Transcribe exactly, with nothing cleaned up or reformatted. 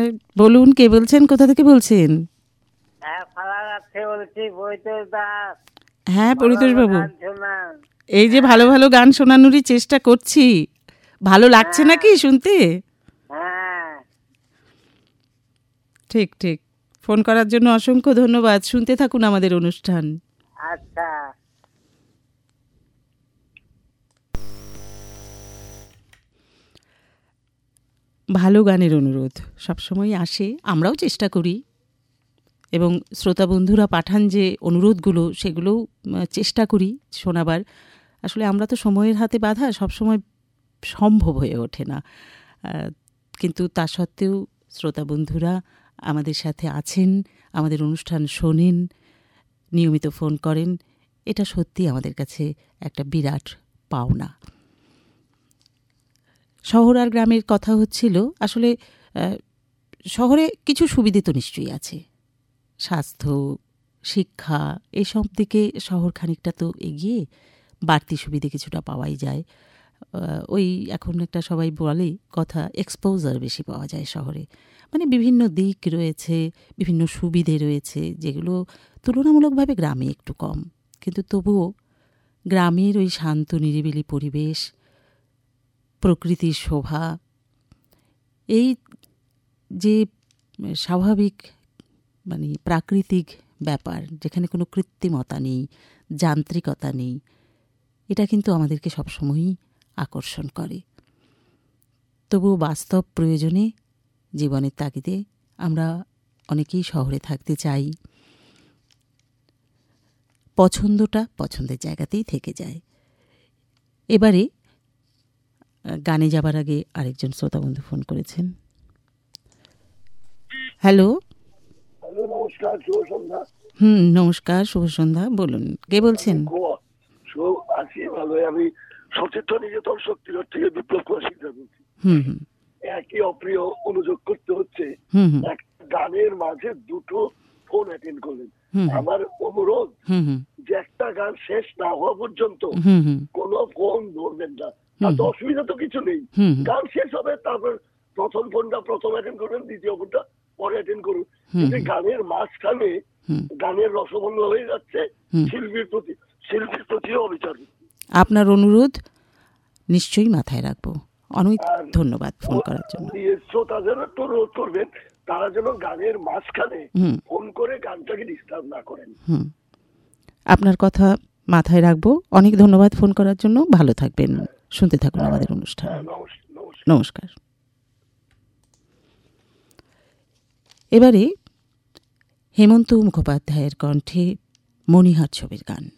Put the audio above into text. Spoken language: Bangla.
হ্যাঁ বলুন, কে বলছেন, কোথা থেকে বলছেন? হ্যাঁ পরিতোষ বাবু, এই যে ভালো ভালো গান শোনানোরই চেষ্টা করছি। ভালো লাগছে নাকি শুনতে? ঠিক ঠিক, ফোন করার জন্য অসংখ্য ধন্যবাদ। শুনতে থাকুন আমাদের অনুষ্ঠান। আচ্ছা, ভালো গানের অনুরোধ সবসময় আসে, আমরাও চেষ্টা করি, এবং শ্রোতা বন্ধুরা পাঠান যে অনুরোধগুলো, সেগুলোও চেষ্টা করি শোনাবার। আসলে আমরা তো সময়ের হাতে বাঁধা, সবসময় সম্ভব হয়ে ওঠে না, কিন্তু তা সত্ত্বেও শ্রোতা বন্ধুরা আমাদের সাথে আছেন, আমাদের অনুষ্ঠান শোনেন, নিয়মিত ফোন করেন। এটা সত্যি আমাদের কাছে একটা বিরাট পাওনা। শহর আর গ্রামের কথা হচ্ছিল। আসলে শহরে কিছু সুবিধে তো নিশ্চয়ই আছে, স্বাস্থ্য, শিক্ষা, এসব দিকে শহর খানিকটা তো এগিয়ে, বাড়তি সুবিধে কিছুটা পাওয়াই যায়। ওই এখন একটা সবাই বলে কথা, এক্সপোজার বেশি পাওয়া যায় শহরে। মানে বিভিন্ন দিক রয়েছে, বিভিন্ন সুবিধে রয়েছে, যেগুলো তুলনামূলকভাবে গ্রামে একটু কম। কিন্তু তবুও গ্রামের ওই শান্ত নিরিবিলি পরিবেশ, প্রকৃতির শোভা, এই যে স্বাভাবিক মানে প্রাকৃতিক ব্যাপার, যেখানে কোনো কৃত্রিমতা নেই, যান্ত্রিকতা নেই, এটা কিন্তু আমাদেরকে সবসময়ই আকর্ষণ করে। তবুও বাস্তব প্রয়োজনে, জীবনের তাগিদে আমরা অনেকেই শহরে থাকতে চাই। পছন্দটা পছন্দের জায়গাতেই থেকে যায়। এবারে গানে যাবার আগে আরেকজন শ্রোতাবন্ধু ফোন করেছেন। হ্যালো, নমস্কার, শুভ সন্ধ্যা। হুম নমস্কার, শুভ সন্ধ্যা। বলুন, কে বলছেন? আছি ভালো। আমি সচেতন নিকেতন শক্তিগড় থেকে বিপ্লব কুমার সিকদার বলছি। হুম হুম, একই অপ্রিয় অনুযোগ করতে হচ্ছে, হুম হুম, একটা গানের মাঝে দুটো ফোন অ্যাটেন্ড করলেন। হুম, আমার অনুরোধ হুম হুম, যে একটা গান শেষ না হওয়া পর্যন্ত হুম হুম, কোনো ফোন ধরবেন না। তাতে অসুবিধা তো কিছু নেই, হুম, গান শেষ হবে, তারপর প্রথম ফোনটা প্রথম অ্যাটেন্ড করবেন, দ্বিতীয় ফোনটা পরে অ্যাটেন্ড করুন। কিন্তু গানের মাঝখানে গানের রসভঙ্গ হয়ে যাচ্ছে, শিল্পীর প্রতি শিল্পীর প্রতিও অবিচার। আপনার অনুরোধ নিশ্চয়ই মাথায় রাখবো। অনেক ধন্যবাদ ফোন করার জন্য। শ্রোতাদের একটু অনুরোধ করবেন, তারা যেন গানের মাঝখানে ফোন করে গানটাকে ডিস্টার্ব না করেন। হুম, আপনার কথা মাথায় রাখবো। অনেক ধন্যবাদ ফোন করার জন্য। ভালো থাকবেন, শুনতে থাকুন আমাদের অনুষ্ঠান। নমস্কার। এবারে হেমন্ত মুখোপাধ্যায়ের কণ্ঠে মণিহার ছবির গান।